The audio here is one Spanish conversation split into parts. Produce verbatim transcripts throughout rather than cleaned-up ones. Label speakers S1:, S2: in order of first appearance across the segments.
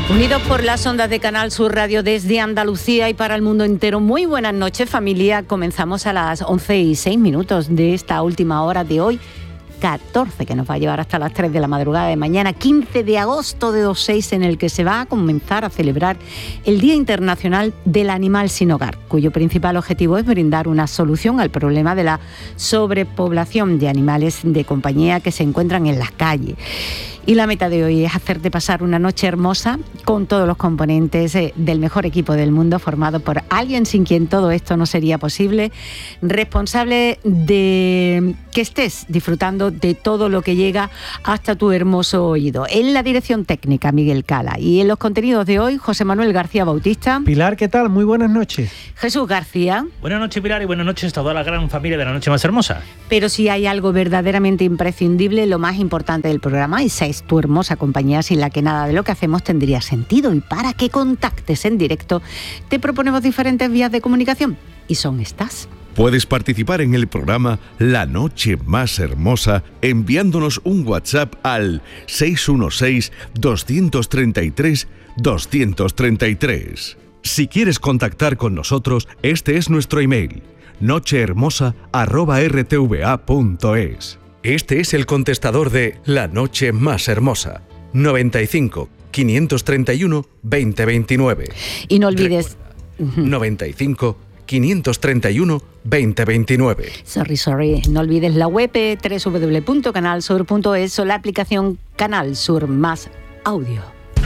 S1: Unidos por las ondas de Canal Sur Radio desde Andalucía y para el mundo entero. Muy buenas noches, familia. Comenzamos a las once y seis minutos de esta última hora de hoy, catorce, que nos va a llevar hasta las tres de la madrugada de mañana, quince de agosto de dos mil seis, en el que se va a comenzar a celebrar el Día Internacional del Animal Sin Hogar, cuyo principal objetivo es brindar una solución al problema de la sobrepoblación de animales de compañía que se encuentran en las calles. Y la meta de hoy es hacerte pasar una noche hermosa con todos los componentes del mejor equipo del mundo, formado por alguien sin quien todo esto no sería posible, responsable de que estés disfrutando de todo lo que llega hasta tu hermoso oído. En la dirección técnica, Miguel Cala. Y en los contenidos de hoy, José Manuel García Bautista.
S2: Pilar, ¿qué tal? Muy buenas noches.
S1: Jesús García.
S3: Buenas noches, Pilar, y buenas noches a toda la gran familia de La Noche Más Hermosa.
S1: Pero si hay algo verdaderamente imprescindible, lo más importante del programa, esa es tu hermosa compañía, sin la que nada de lo que hacemos tendría sentido. Y para que contactes en directo, te proponemos diferentes vías de comunicación. Y son estas.
S4: Puedes participar en el programa La Noche Más Hermosa enviándonos un WhatsApp al seis uno seis, dos tres tres, dos tres tres. Si quieres contactar con nosotros, este es nuestro email: nochehermosa arroba r t v a punto es. Este es el contestador de La Noche Más Hermosa: noventa y cinco, quinientos treinta y uno, veinte veintinueve.
S1: Y no olvides...
S4: Recuerda, noventa y cinco, quinientos treinta y uno, veinte veintinueve.
S1: Sorry, sorry. No olvides la web doble u doble u doble u punto canal sur punto es o la aplicación Canal Sur Más Audio.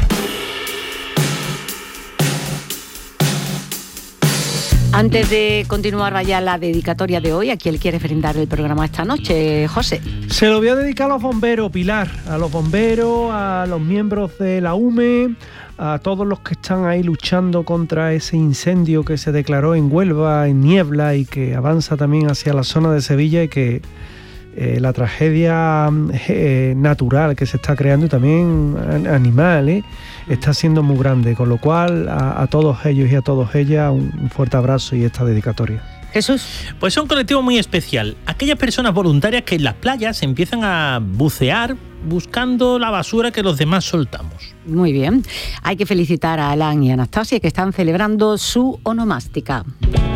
S1: Antes de continuar, vaya la dedicatoria de hoy. ¿A quién quiere brindar el programa esta noche, José?
S2: Se lo voy a dedicar a los bomberos, Pilar. A los bomberos, a los miembros de la U M E, a todos los que están ahí luchando contra ese incendio que se declaró en Huelva, en Niebla, y que avanza también hacia la zona de Sevilla, y que eh, la tragedia eh, natural que se está creando, y también animal, eh, está siendo muy grande, con lo cual a, a todos ellos y a todas ellas un fuerte abrazo y esta dedicatoria.
S1: Jesús.
S3: Pues es un colectivo muy especial. Aquellas personas voluntarias que en las playas empiezan a bucear buscando la basura que los demás soltamos.
S1: Muy bien. Hay que felicitar a Alan y Anastasia, que están celebrando su onomástica.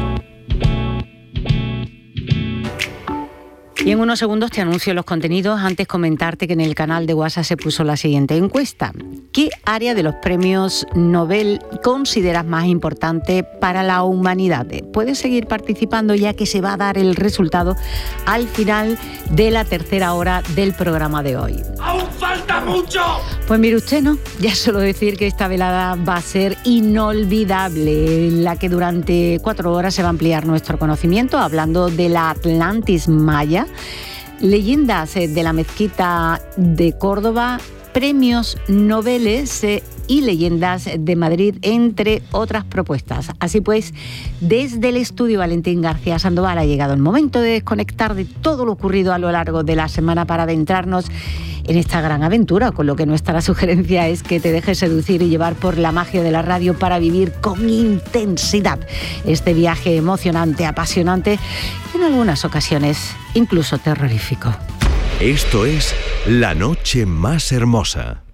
S1: Y en unos segundos te anuncio los contenidos. Antes comentarte que en el canal de WhatsApp se puso la siguiente encuesta. ¿Qué área de los premios Nobel consideras más importante para la humanidad? Puedes seguir participando, ya que se va a dar el resultado al final de la tercera hora del programa de hoy.
S5: ¡Aún falta mucho!
S1: Pues mire usted, ¿no? Ya solo decir que esta velada va a ser inolvidable, en la que durante cuatro horas se va a ampliar nuestro conocimiento, hablando de la Atlantis maya, leyendas de la mezquita de Córdoba, premios Nobeles eh, y leyendas de Madrid, entre otras propuestas. Así pues, desde el estudio Valentín García Sandoval ha llegado el momento de desconectar de todo lo ocurrido a lo largo de la semana para adentrarnos en esta gran aventura, con lo que nuestra sugerencia es que te dejes seducir y llevar por la magia de la radio para vivir con intensidad este viaje emocionante, apasionante y en algunas ocasiones incluso terrorífico.
S4: Esto es La Noche Más Hermosa.